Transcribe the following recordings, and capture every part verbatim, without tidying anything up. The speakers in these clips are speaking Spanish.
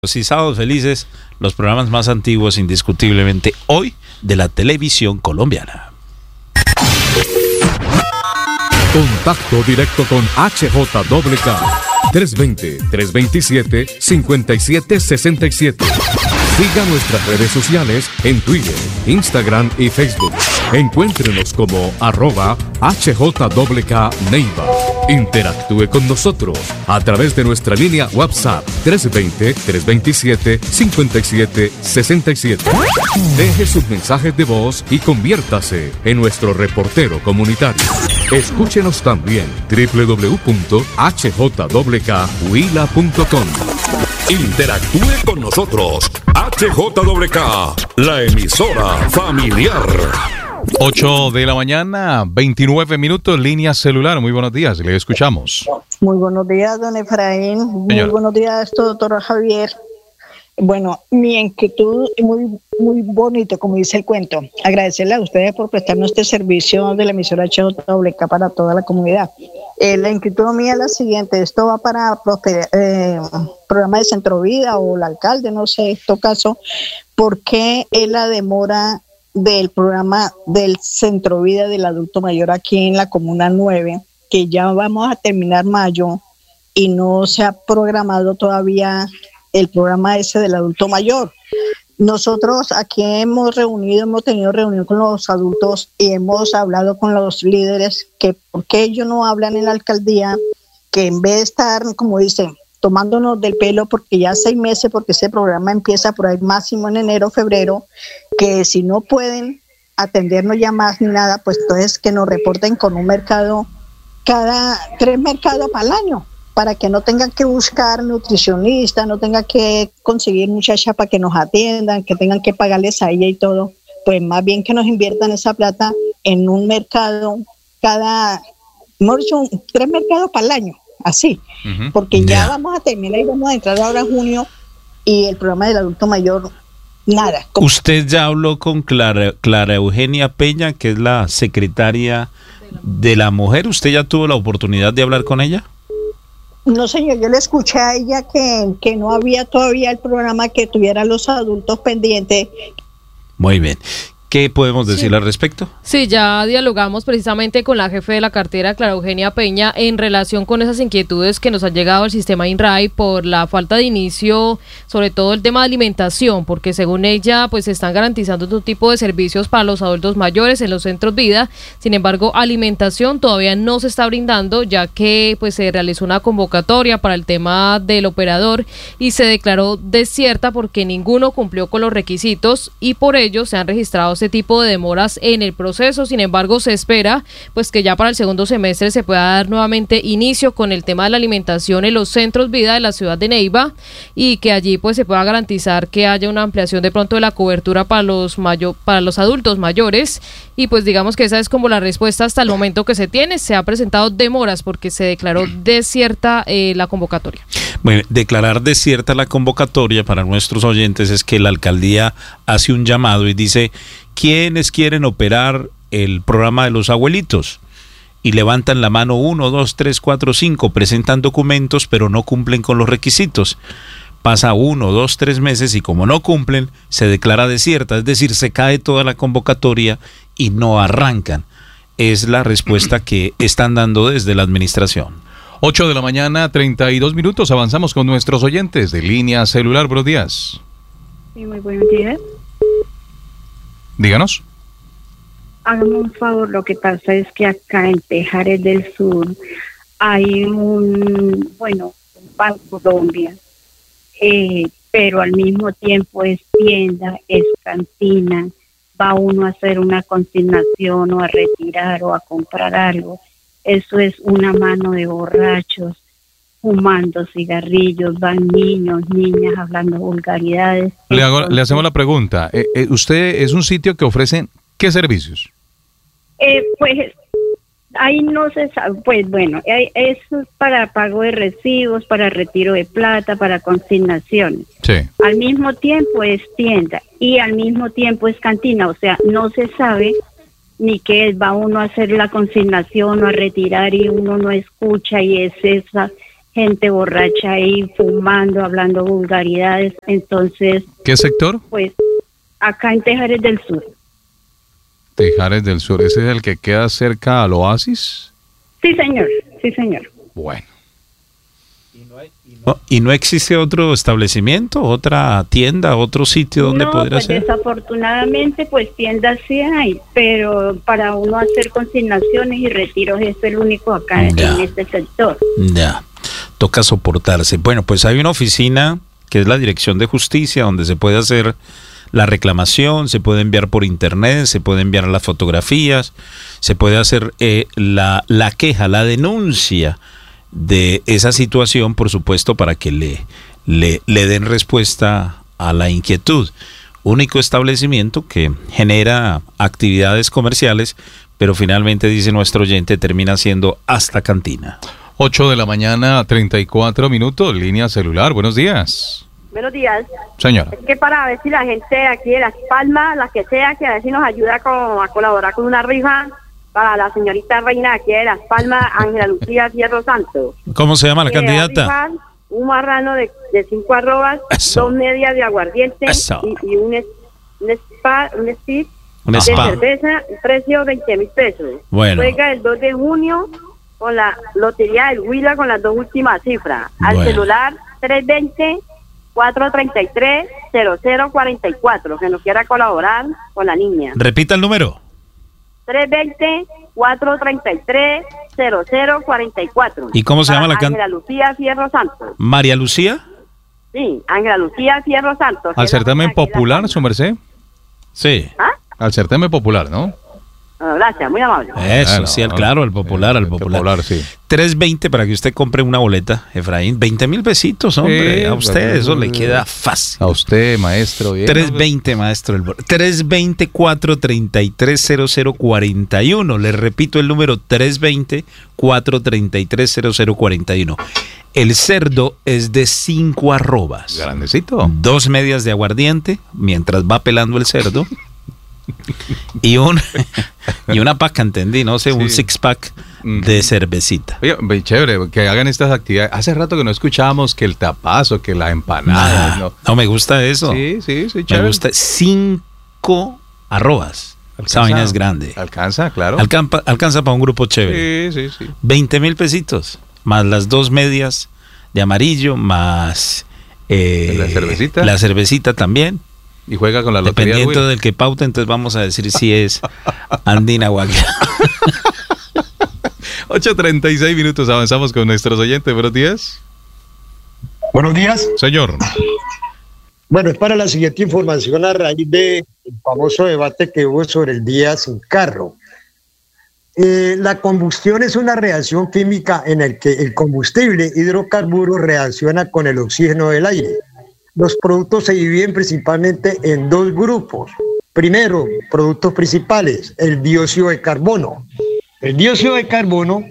Y Sábados Felices, los programas más antiguos indiscutiblemente hoy de la televisión colombiana. Contacto directo con H J W K tres dos cero, tres dos siete, cinco siete seis siete. Siga nuestras redes sociales en Twitter, Instagram y Facebook. Encuéntrenos como arroba H J W K Neiva. Interactúe con nosotros a través de nuestra línea WhatsApp tres dos cero, tres dos siete, cinco siete seis siete. Deje sus mensajes de voz y conviértase en nuestro reportero comunitario. Escúchenos también doble u doble u doble u punto h j w k huila punto com. Interactúe con nosotros. H J W K, la emisora familiar. ocho de la mañana, veintinueve minutos, línea celular. Muy buenos días, le escuchamos. Muy buenos días, don Efraín. Señora. Muy buenos días, doctor Javier. Bueno, mi inquietud es muy, muy bonito, como dice el cuento. Agradecerle a ustedes por prestarnos este servicio de la emisora H J W K para toda la comunidad. Eh, la inquietud mía es la siguiente. Esto va para prosper, eh, programa de Centro Vida o el alcalde, no sé, en este caso. ¿Por qué es la demora del programa del Centro Vida del adulto mayor aquí en la Comuna nueve, que ya vamos a terminar mayo y no se ha programado todavía el programa ese del adulto mayor? Nosotros aquí hemos reunido, hemos tenido reunión con los adultos y hemos hablado con los líderes que por qué ellos no hablan en la alcaldía, que en vez de estar, como dicen, tomándonos del pelo porque ya seis meses, porque ese programa empieza por ahí máximo en enero, febrero, que si no pueden atendernos ya más ni nada, pues entonces que nos reporten con un mercado, cada tres mercados para el año, para que no tengan que buscar nutricionistas, no tengan que conseguir muchachas para que nos atiendan, que tengan que pagarles a ella y todo, pues más bien que nos inviertan esa plata en un mercado, cada, hemos dicho, tres mercados para el año. Así, uh-huh. Porque ya yeah. vamos a terminar y vamos a entrar ahora en junio y el programa del adulto mayor, nada. Usted ya habló con Clara, Clara Eugenia Peña, que es la secretaria de la mujer. ¿Usted ya tuvo la oportunidad de hablar con ella? No, señor, yo le escuché a ella que, que no había todavía el programa que tuviera los adultos pendientes. Muy bien. ¿Qué podemos decir sí. al respecto? Sí, ya dialogamos precisamente con la jefe de la cartera, Clara Eugenia Peña, en relación con esas inquietudes que nos han llegado al sistema INRAE por la falta de inicio, sobre todo el tema de alimentación, porque según ella, pues se están garantizando otro tipo de servicios para los adultos mayores en los centros vida. Sin embargo, alimentación todavía no se está brindando, ya que pues se realizó una convocatoria para el tema del operador y se declaró desierta porque ninguno cumplió con los requisitos y por ello se han registrado este tipo de demoras en el proceso. Sin embargo, se espera pues que ya para el segundo semestre se pueda dar nuevamente inicio con el tema de la alimentación en los centros vida de la ciudad de Neiva y que allí pues se pueda garantizar que haya una ampliación de pronto de la cobertura para los mayo, para los adultos mayores y pues digamos que esa es como la respuesta hasta el momento que se tiene. Se ha presentado demoras porque se declaró desierta eh, la convocatoria. Bueno, declarar desierta la convocatoria para nuestros oyentes es que la alcaldía hace un llamado y dice: ¿quiénes quieren operar el programa de los abuelitos? Y levantan la mano uno, dos, tres, cuatro, cinco, presentan documentos pero no cumplen con los requisitos. Pasa uno, dos, tres meses y como no cumplen, se declara desierta, es decir, se cae toda la convocatoria y no arrancan. Es la respuesta que están dando desde la administración. ocho de la mañana, treinta y dos minutos, avanzamos con nuestros oyentes de línea celular. Buenos días. Sí, muy buenos días. Díganos. Hágame un favor, lo que pasa es que acá en Tejares del Sur hay un, bueno, un Banco Colombia, eh, pero al mismo tiempo es tienda, es cantina, va uno a hacer una consignación o a retirar o a comprar algo. Eso es una mano de borrachos fumando cigarrillos, van niños, niñas hablando vulgaridades. Le, hago, le hacemos la pregunta, eh, eh, ¿usted es un sitio que ofrecen qué servicios? Eh, pues ahí no se sabe, pues bueno, eh, eso es para pago de recibos, para retiro de plata, para consignaciones. Sí. Al mismo tiempo es tienda y al mismo tiempo es cantina, o sea, no se sabe ni qué es, va uno a hacer la consignación o a retirar y uno no escucha y es esa gente borracha ahí fumando, hablando vulgaridades. Entonces, ¿qué sector? Pues acá en Tejares del Sur. Tejares del Sur, ¿ese es el que queda cerca al Oasis? Sí, señor, sí, señor. Bueno. No, ¿y no existe otro establecimiento, otra tienda, otro sitio donde no, poder pues hacer? Desafortunadamente, pues tiendas sí hay, pero para uno hacer consignaciones y retiros es el único acá Ya. en este sector. Ya, toca soportarse. Bueno, pues hay una oficina que es la Dirección de Justicia donde se puede hacer la reclamación, se puede enviar por internet, se puede enviar las fotografías, se puede hacer eh, la, la queja, la denuncia de esa situación, por supuesto, para que le, le, le den respuesta a la inquietud. Único establecimiento que genera actividades comerciales, pero finalmente, dice nuestro oyente, termina siendo hasta cantina. ocho de la mañana, treinta y cuatro minutos, línea celular. Buenos días. Buenos días. Señora. Es que para ver si la gente de aquí de Las Palmas, la que sea, que a ver si nos ayuda con, a colaborar con una rifa para la señorita reina de aquí de Las Palmas, Ángela Lucía Fierro Santos. ¿Cómo se llama la Que va a candidata? rifar un marrano de, de cinco arrobas, Eso. dos medias de aguardiente Eso. y, y un, es- un spa, un stick Un de spa. cerveza, precio veinte mil pesos. Bueno. Juega el dos de junio con la lotería del Huila con las dos últimas cifras. Al Bueno. celular tres veinte, cuatro treinta y tres, cero cero cuarenta y cuatro, que nos quiera colaborar con la niña. Repita el número. tres veinte, cuatro treinta y tres, cero cero cuarenta y cuatro. ¿Y cómo se llama la can- Ángela Lucía Fierro Santos. María Lucía. Sí, Ángela Lucía Fierro Santos. Al que es la certamen reina aquí de Las popular, Palmas. su merced. Sí. ¿Ah? Al certamen popular, ¿no? Ah, gracias, muy amable. Eso, Bueno, sí, al, no, claro, al popular, al el popular. popular, sí. tres veinte para que usted compre una boleta, Efraín. veinte mil pesitos, hombre. Sí, a usted pues, eso le eh, queda fácil. A usted, maestro. bien. tres veinte, maestro. El tres veinte, cuatro treinta y tres, cero cero cuarenta y uno. Le repito el número tres veinte, cuatro treinta y tres, cero cero cuarenta y uno. El cerdo es de cinco arrobas. Grandecito. Dos medias de aguardiente mientras va pelando el cerdo. y, un, y una paca, entendí, no sé, un Sí. six pack de cervecita. Oye, ve, chévere, que hagan estas actividades. Hace rato que no escuchábamos que el tapazo, que la empanada. Ah, ¿no? no me gusta eso. Sí, sí, sí, Me chévere. gusta cinco arrobas. Esa vaina es grande. Alcanza, claro. Alcanza, alcanza para un grupo chévere. Sí, sí, sí. veinte mil pesitos. Más las dos medias de amarillo, más eh, La cervecita. La cervecita también. Y juega con la lotería. Dependiendo Will. del que paute, entonces vamos a decir si es andina o aguila. ocho treinta y seis minutos, avanzamos con nuestros oyentes. Buenos días. Buenos días. Señor. Bueno, es para la siguiente información a raíz del famoso debate que hubo sobre el día sin carro. Eh, la combustión es una reacción química en la que el combustible hidrocarburo reacciona con el oxígeno del aire. Los productos se dividen principalmente en dos grupos. Primero, productos principales, el dióxido de carbono. El dióxido de carbono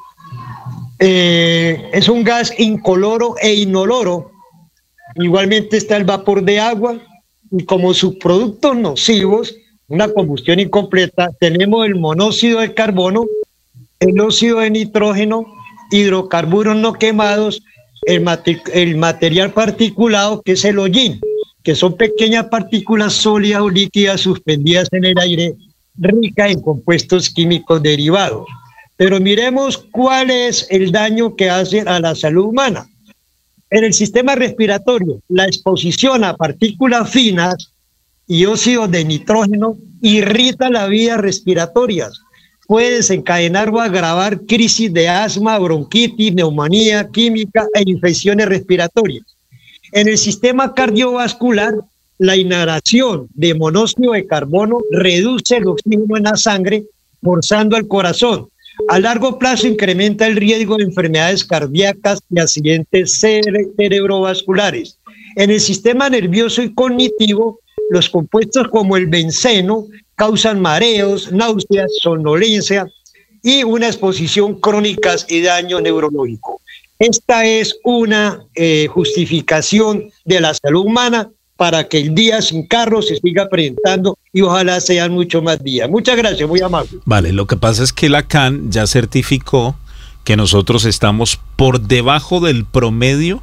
eh, es un gas incoloro e inoloro. Igualmente está el vapor de agua y como subproductos nocivos, una combustión incompleta, tenemos el monóxido de carbono, el óxido de nitrógeno, hidrocarburos no quemados, el, mate- el material particulado que es el hollín, que son pequeñas partículas sólidas o líquidas suspendidas en el aire, ricas en compuestos químicos derivados. Pero miremos cuál es el daño que hace a la salud humana. En el sistema respiratorio, la exposición a partículas finas y óxidos de nitrógeno irrita las vías respiratorias. Puede desencadenar o agravar crisis de asma, bronquitis, neumonía química e infecciones respiratorias. En el sistema cardiovascular, la inhalación de monóxido de carbono reduce el oxígeno en la sangre, forzando al corazón. A largo plazo incrementa el riesgo de enfermedades cardíacas y accidentes cere- cerebrovasculares. En el sistema nervioso y cognitivo, los compuestos como el benceno causan mareos, náuseas, somnolencia y una exposición crónica y daño neurológico. Esta es una eh, justificación de la salud humana para que el día sin carro se siga presentando y ojalá sean mucho más días. Muchas gracias, muy amable. Vale, lo que pasa es que la C A N ya certificó que nosotros estamos por debajo del promedio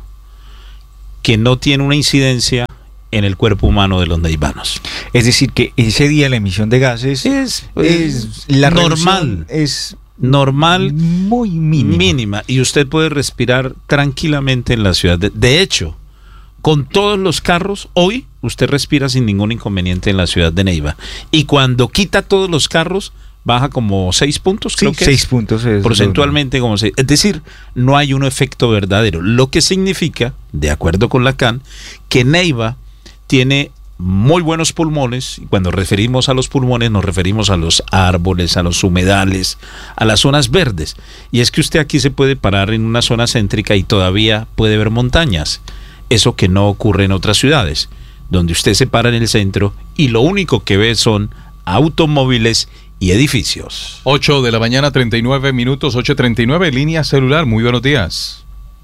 que no tiene una incidencia en el cuerpo humano de los neivanos. Es decir, que ese día la emisión de gases es, es la normal, es normal, muy mínima. mínima, y usted puede respirar tranquilamente en la ciudad. De, de hecho, con todos los carros, hoy usted respira sin ningún inconveniente en la ciudad de Neiva. Y cuando quita todos los carros, baja como seis puntos, creo sí, que seis es, puntos es porcentualmente como seis. Es decir, no hay un efecto verdadero. Lo que significa, de acuerdo con Lacan, que Neiva tiene muy buenos pulmones, y cuando referimos a los pulmones nos referimos a los árboles, a los humedales, a las zonas verdes. Y es que usted aquí se puede parar en una zona céntrica y todavía puede ver montañas. Eso que no ocurre en otras ciudades, donde usted se para en el centro y lo único que ve son automóviles y edificios. ocho de la mañana, treinta y nueve minutos, ocho treinta y nueve, línea celular. Muy buenos días.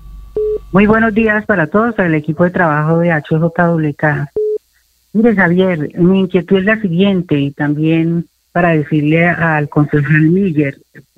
Muy buenos días para todos, para el equipo de trabajo de H J W K. Mire, Javier, mi inquietud es la siguiente, y también para decirle al concejal Miller.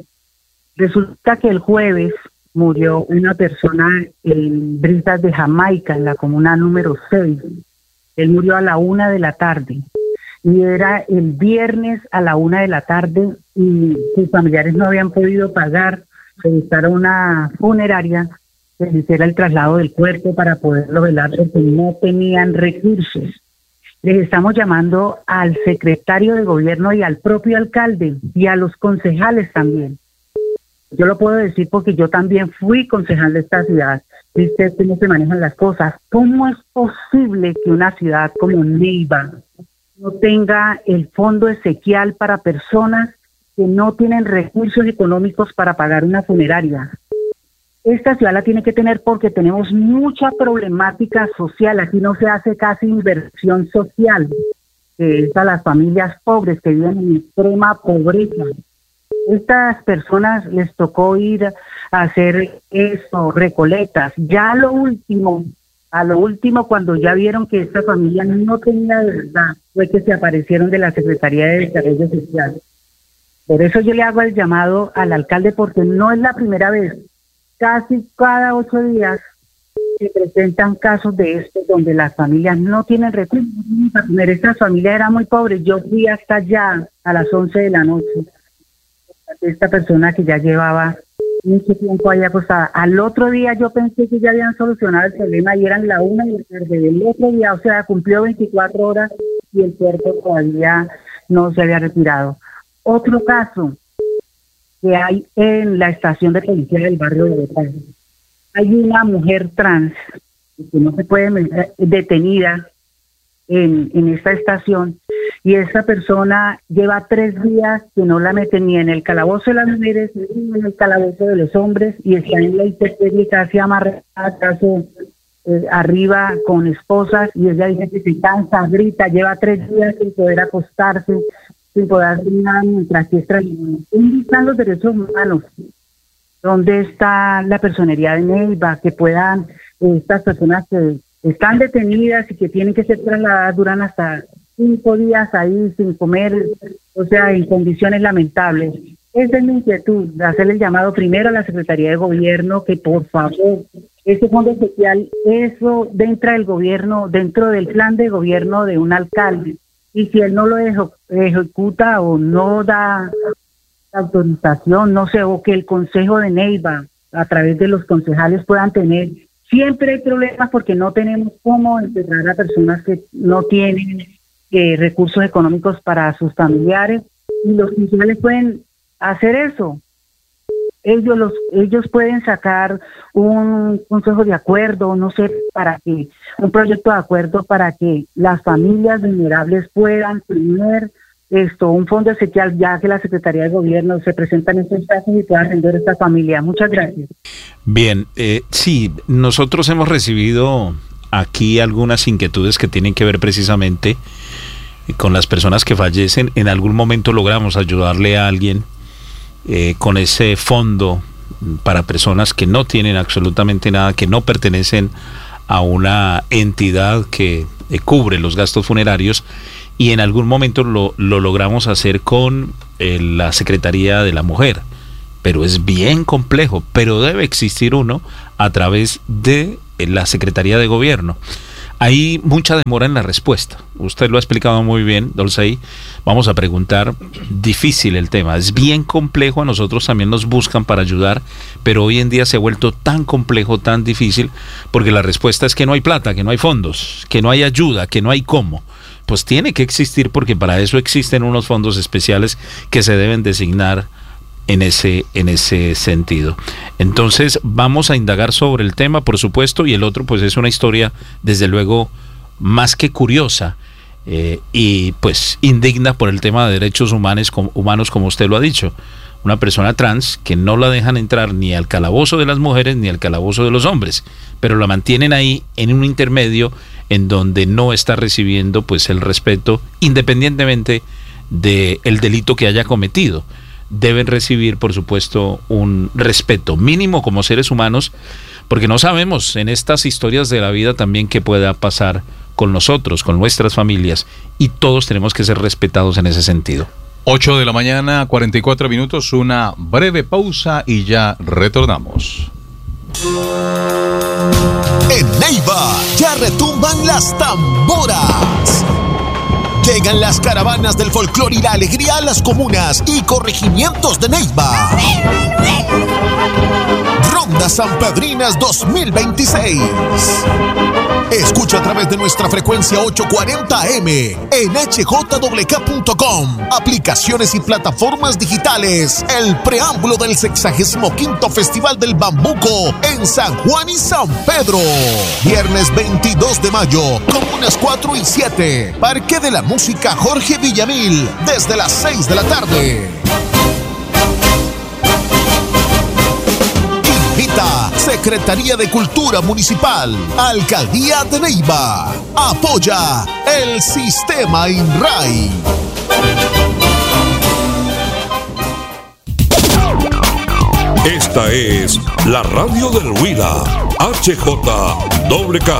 Resulta que el jueves murió una persona en Brisas de Jamaica, en la comuna número seis. Él murió a la una de la tarde. Y era el viernes a la una de la tarde, y sus familiares no habían podido pagar, se buscaron una funeraria que les hiciera el traslado del cuerpo para poderlo velar, porque no tenían recursos. Les estamos llamando al secretario de gobierno y al propio alcalde y a los concejales también. Yo lo puedo decir porque yo también fui concejal de esta ciudad. ¿Viste cómo se manejan las cosas? ¿Cómo es posible que una ciudad como Neiva no tenga el fondo esequial para personas que no tienen recursos económicos para pagar una funeraria? Esta ciudad la tiene que tener porque tenemos mucha problemática social. Aquí no se hace casi inversión social, que es a las familias pobres que viven en extrema pobreza. Estas personas les tocó ir a hacer eso, recolectas. Ya a lo último, a lo último, cuando ya vieron que esta familia no tenía de verdad, fue que se aparecieron de la Secretaría de Desarrollo Social. Por eso yo le hago el llamado al alcalde, porque no es la primera vez. Casi cada ocho días se presentan casos de esto, donde las familias no tienen recursos. Esta familia era muy pobre. Yo fui hasta allá a las once de la noche. Esta persona que ya llevaba mucho tiempo allá acostada. Al otro día yo pensé que ya habían solucionado el problema y eran la una y la tarde del otro día, o sea, cumplió veinticuatro horas y el cuerpo todavía no se había retirado. Otro caso que hay en la estación de policía del barrio de Bogotá. Hay una mujer trans que no se puede meter, detenida en, en esta estación, y esta persona lleva tres días que no la meten ni en el calabozo de las mujeres ni en el calabozo de los hombres, y está en la intemperie casi amarrada, casi eh, arriba con esposas, y ella dice que se cansa, grita, lleva tres días sin poder acostarse, sin poder hacer nada mientras que está. ¿Dónde están los derechos humanos? ¿Dónde está la personería de Neiva? Que puedan, eh, estas personas que están detenidas y que tienen que ser trasladadas, duran hasta cinco días ahí sin comer, o sea, en condiciones lamentables. Esa es mi inquietud, de hacerle el llamado primero a la Secretaría de Gobierno, que por favor, ese fondo especial, eso dentro del gobierno, dentro del plan de gobierno de un alcalde, y si él no lo eje- ejecuta o no da autorización, no sé, o que el Consejo de Neiva, a través de los concejales, puedan tener. Siempre hay problemas porque no tenemos cómo enterrar a personas que no tienen eh, recursos económicos para sus familiares, y los concejales pueden hacer eso. Ellos los ellos pueden sacar un consejo de acuerdo, no sé, para que un proyecto de acuerdo para que las familias vulnerables puedan tener esto, un fondo esencial, ya que la Secretaría de Gobierno se presenta en estos casos y pueda atender a esta familia. Muchas gracias. Bien, eh, sí, nosotros hemos recibido aquí algunas inquietudes que tienen que ver precisamente con las personas que fallecen. En algún momento logramos ayudarle a alguien eh, con ese fondo para personas que no tienen absolutamente nada, que no pertenecen a una entidad que eh, cubre los gastos funerarios, y en algún momento lo, lo logramos hacer con eh, la Secretaría de la Mujer, pero es bien complejo, pero debe existir uno a través de la Secretaría de Gobierno. Hay mucha demora en la respuesta. Usted lo ha explicado muy bien, Dolcey. Vamos a preguntar, difícil el tema, es bien complejo, a nosotros también nos buscan para ayudar, pero hoy en día se ha vuelto tan complejo, tan difícil, porque la respuesta es que no hay plata, que no hay fondos, que no hay ayuda, que no hay cómo. Pues tiene que existir, porque para eso existen unos fondos especiales que se deben designar en ese, en ese sentido. Entonces vamos a indagar sobre el tema, por supuesto, y el otro pues es una historia desde luego más que curiosa eh, y pues indigna por el tema de derechos humanos, com, humanos como usted lo ha dicho. Una persona trans que no la dejan entrar ni al calabozo de las mujeres ni al calabozo de los hombres, pero la mantienen ahí en un intermedio en donde no está recibiendo pues el respeto, independientemente del delito que haya cometido. Deben recibir, por supuesto, un respeto mínimo como seres humanos, porque no sabemos en estas historias de la vida también qué pueda pasar con nosotros, con nuestras familias, y todos tenemos que ser respetados en ese sentido. ocho de la mañana, cuarenta y cuatro minutos, una breve pausa y ya retornamos. En Neiva ya retumban las tamboras. Llegan las caravanas del folclore y la alegría a las comunas y corregimientos de Neiva. Ronda Sanpedrinas dos mil veintiséis. Escucha a través de nuestra frecuencia ochocientos cuarenta A M en H J W K punto com, aplicaciones y plataformas digitales. El preámbulo del sexagésimo quinto Festival del Bambuco en San Juan y San Pedro. Viernes veintidós de mayo, comunas cuatro y siete. Parque de la Música Jorge Villamil, desde las seis de la tarde. Invita Secretaría de Cultura Municipal, Alcaldía de Neiva. Apoya el Sistema INRAI. Esta es la radio del Huila, H J W K.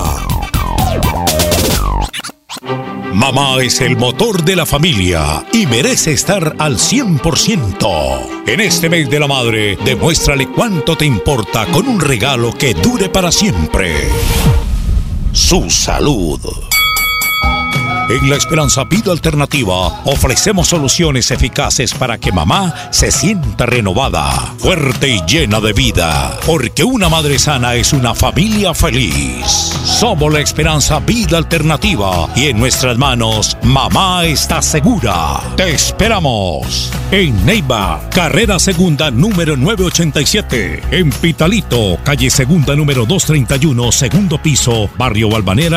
Mamá es el motor de la familia y merece estar al cien por ciento. En este mes de la madre, demuéstrale cuánto te importa con un regalo que dure para siempre. Su salud. En La Esperanza Vida Alternativa ofrecemos soluciones eficaces para que mamá se sienta renovada, fuerte y llena de vida. Porque una madre sana es una familia feliz. Somos La Esperanza Vida Alternativa y en nuestras manos mamá está segura. Te esperamos en Neiva, carrera segunda número novecientos ochenta y siete. En Pitalito, calle segunda número doscientos treinta y uno, segundo piso, barrio Balvanera.